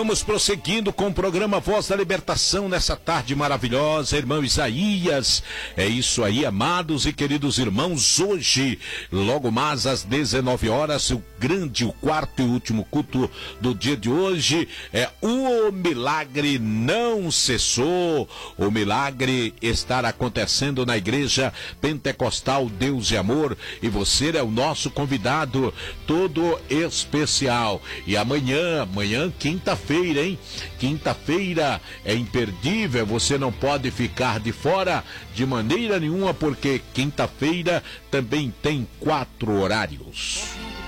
Vamos prosseguindo com o programa Voz da Libertação nessa tarde maravilhosa, irmão Isaías. É isso aí, amados e queridos irmãos. Hoje, logo mais às 19 horas, o quarto e último culto do dia de hoje é o milagre não cessou. O milagre está acontecendo na Igreja Pentecostal Deus e Amor, e você é o nosso convidado todo especial. E amanhã, quinta-feira, hein? Quinta-feira é imperdível, você não pode ficar de fora de maneira nenhuma, porque quinta-feira também tem 4 horários.